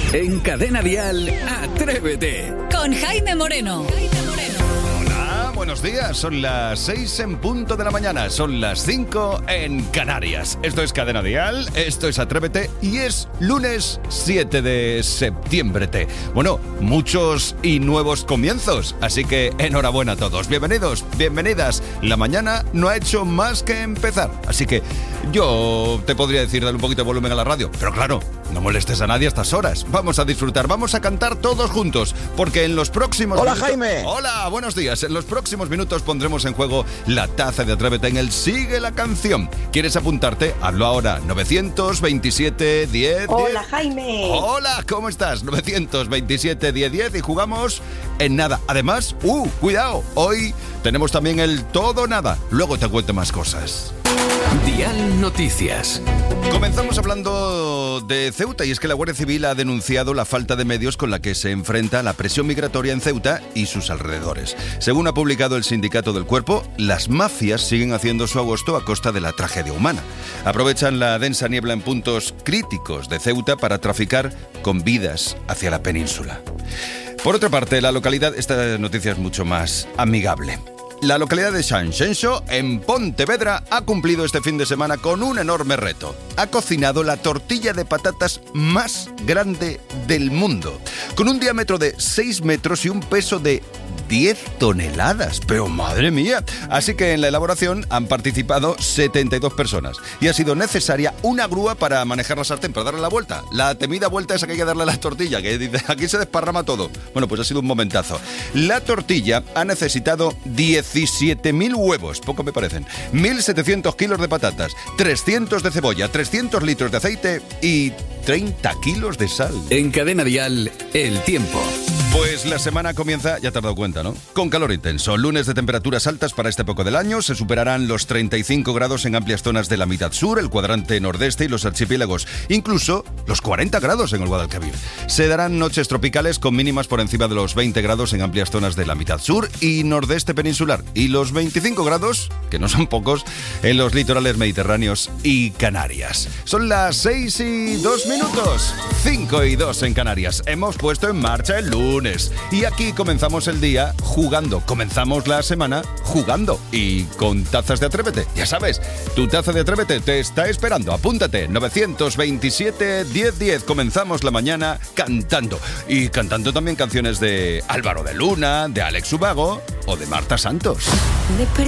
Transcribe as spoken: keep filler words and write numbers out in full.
En Cadena Dial, Atrévete. Con Jaime Moreno. Hola, buenos días. Son las seis en punto de la mañana. Son las cinco en Canarias. Esto es Cadena Dial, esto es Atrévete y es lunes siete de septiembre. Bueno, muchos y nuevos comienzos, así que enhorabuena a todos. Bienvenidos, bienvenidas. La mañana no ha hecho más que empezar, así que yo te podría decir dale un poquito de volumen a la radio, pero claro, no molestes a nadie a estas horas. Vamos a disfrutar, vamos a cantar todos juntos, porque en los próximos Hola, minutos... Jaime. Hola, buenos días. En los próximos minutos pondremos en juego la taza de Atrévete en el Sigue la Canción. ¿Quieres apuntarte? Hazlo ahora. novecientos veintisiete diez diez. Hola, Jaime. Hola, ¿cómo estás? novecientos veintisiete diez diez y jugamos en nada. Además, uh, cuidado, hoy tenemos también el todo o nada. Luego te cuento más cosas. Dial Noticias. Comenzamos hablando de Ceuta, y es que la Guardia Civil ha denunciado la falta de medios con la que se enfrenta la presión migratoria en Ceuta y sus alrededores. Según ha publicado el Sindicato del Cuerpo, las mafias siguen haciendo su agosto a costa de la tragedia humana. Aprovechan la densa niebla en puntos críticos de Ceuta para traficar con vidas hacia la península. Por otra parte, la localidad, esta noticia es mucho más amigable. La localidad de Sanxenxo, en Pontevedra, ha cumplido este fin de semana con un enorme reto. Ha cocinado la tortilla de patatas más grande del mundo, con un diámetro de seis metros y un peso de diez toneladas. Pero madre mía. Así que en la elaboración han participado setenta y dos personas y ha sido necesaria una grúa para manejar la sartén, para darle la vuelta. La temida vuelta esa que hay que darle a la tortilla, que dice, aquí se desparrama todo. Bueno, pues ha sido un momentazo. La tortilla ha necesitado diecisiete mil huevos, poco me parecen, mil setecientos kilos de patatas, trescientos de cebolla, trescientos litros de aceite y treinta kilos de sal. En Cadena Dial, el tiempo. Pues la semana comienza, ya te has dado cuenta, ¿no? Con calor intenso. Lunes de temperaturas altas para esta época del año. Se superarán los treinta y cinco grados en amplias zonas de la mitad sur, el cuadrante nordeste y los archipiélagos. Incluso los cuarenta grados en el Guadalquivir. Se darán noches tropicales con mínimas por encima de los veinte grados en amplias zonas de la mitad sur y nordeste peninsular. Y los veinticinco grados, que no son pocos, en los litorales mediterráneos y Canarias. Son las seis y dos minutos. cinco y dos en Canarias. Hemos puesto en marcha el lunes. Y aquí comenzamos el día jugando. Comenzamos la semana jugando. Y con tazas de Atrévete. Ya sabes, tu taza de Atrévete te está esperando. Apúntate. novecientos veintisiete diez diez. Comenzamos la mañana cantando. Y cantando también canciones de Álvaro de Luna, de Alex Ubago o de Marta Santos. Me